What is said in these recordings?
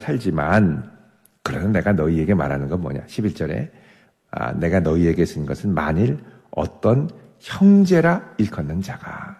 살지만 그러나 내가 너희에게 말하는 건 뭐냐? 11절에 내가 너희에게 쓴 것은 만일 어떤 형제라 일컫는 자가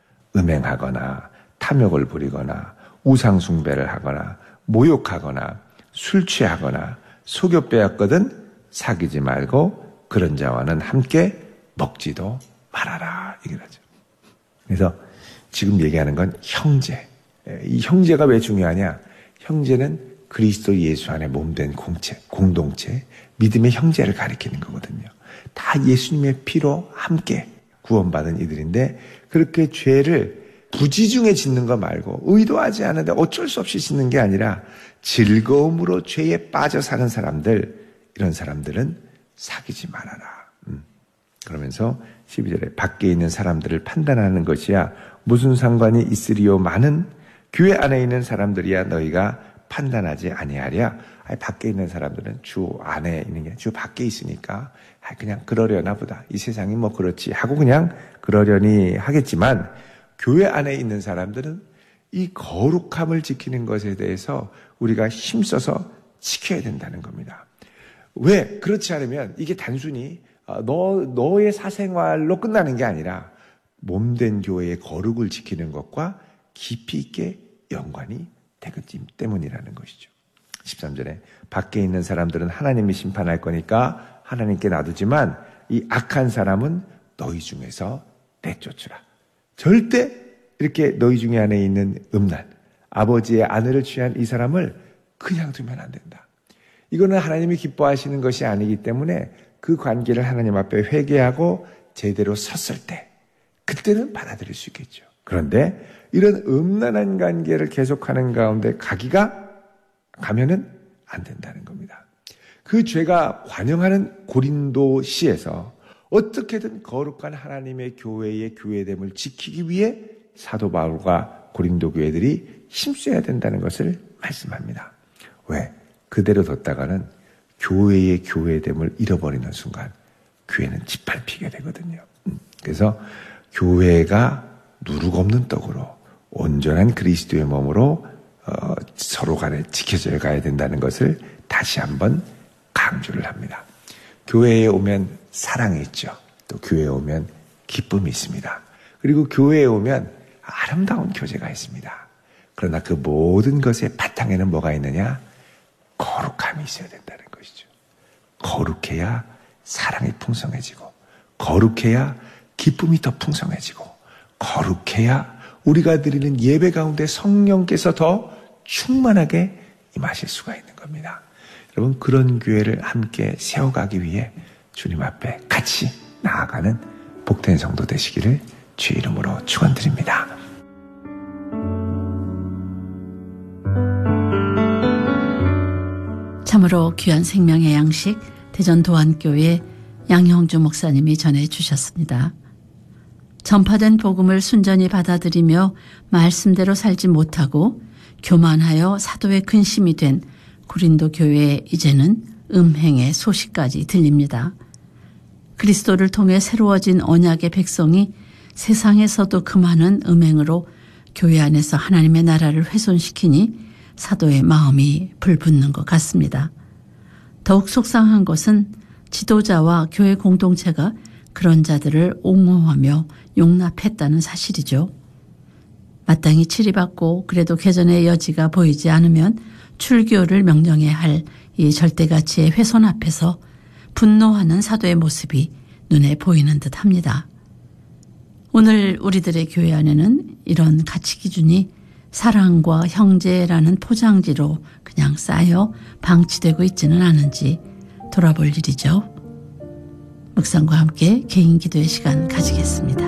음행하거나 탐욕을 부리거나 우상숭배를 하거나 모욕하거나 술 취하거나 속여 빼앗거든 사귀지 말고 그런 자와는 함께 먹지도 말아라. 이거죠. 그래서 지금 얘기하는 건 형제. 이 형제가 왜 중요하냐? 형제는 그리스도 예수 안에 몸된 공동체, 믿음의 형제를 가리키는 거거든요. 다 예수님의 피로 함께 구원받은 이들인데 그렇게 죄를 부지중에 짓는 거 말고 의도하지 않은데 어쩔 수 없이 짓는 게 아니라 즐거움으로 죄에 빠져 사는 사람들, 이런 사람들은 사귀지 말아라. 그러면서 12절에 밖에 있는 사람들을 판단하는 것이야 무슨 상관이 있으리요? 많은 교회 안에 있는 사람들이야 너희가 판단하지 아니하랴. 밖에 있는 사람들은 주 안에 있는 게 주 밖에 있으니까 그냥 그러려나 보다. 이 세상이 뭐 그렇지 하고 그냥 그러려니 하겠지만 교회 안에 있는 사람들은 이 거룩함을 지키는 것에 대해서 우리가 힘써서 지켜야 된다는 겁니다. 왜? 그렇지 않으면 이게 단순히 너의 사생활로 끝나는 게 아니라 몸된 교회의 거룩을 지키는 것과 깊이 있게 연관이 되기 때문이라는 것이죠. 13절에 밖에 있는 사람들은 하나님이 심판할 거니까 하나님께 놔두지만 이 악한 사람은 너희 중에서 내쫓으라. 절대 이렇게 너희 중에 안에 있는 음란, 아버지의 아내를 취한 이 사람을 그냥 두면 안 된다. 이거는 하나님이 기뻐하시는 것이 아니기 때문에 그 관계를 하나님 앞에 회개하고 제대로 섰을 때 그때는 받아들일 수 있겠죠. 그런데 이런 음란한 관계를 계속하는 가운데 가면은 안 된다는 겁니다. 그 죄가 관영하는 고린도시에서 어떻게든 거룩한 하나님의 교회의 교회됨을 지키기 위해 사도 바울과 고린도 교회들이 힘써야 된다는 것을 말씀합니다. 왜? 그대로 뒀다가는 교회의 교회됨을 잃어버리는 순간 교회는 짓밟히게 되거든요. 그래서 교회가 누룩 없는 떡으로 온전한 그리스도의 몸으로 서로 간에 지켜져 가야 된다는 것을 다시 한번 강조를 합니다. 교회에 오면 사랑이 있죠. 또 교회에 오면 기쁨이 있습니다. 그리고 교회에 오면 아름다운 교제가 있습니다. 그러나 그 모든 것의 바탕에는 뭐가 있느냐? 거룩함이 있어야 된다는 것이죠. 거룩해야 사랑이 풍성해지고 거룩해야 기쁨이 더 풍성해지고 거룩해야 우리가 드리는 예배 가운데 성령께서 더 충만하게 임하실 수가 있는 겁니다. 여러분, 그런 교회를 함께 세워가기 위해 주님 앞에 같이 나아가는 복된 성도 되시기를 주의 이름으로 축원드립니다. 참으로 귀한 생명의 양식 대전도안교회 양형주 목사님이 전해주셨습니다. 전파된 복음을 순전히 받아들이며 말씀대로 살지 못하고 교만하여 사도의 근심이 된 고린도 교회에 이제는 음행의 소식까지 들립니다. 그리스도를 통해 새로워진 언약의 백성이 세상에서도 그 많은 음행으로 교회 안에서 하나님의 나라를 훼손시키니 사도의 마음이 불붙는 것 같습니다. 더욱 속상한 것은 지도자와 교회 공동체가 그런 자들을 옹호하며 용납했다는 사실이죠. 마땅히 치리받고 그래도 개전의 여지가 보이지 않으면 출교를 명령해야 할 이 절대가치의 훼손 앞에서 분노하는 사도의 모습이 눈에 보이는 듯합니다. 오늘 우리들의 교회 안에는 이런 가치 기준이 사랑과 형제라는 포장지로 그냥 쌓여 방치되고 있지는 않은지 돌아볼 일이죠. 묵상과 함께 개인 기도의 시간 가지겠습니다.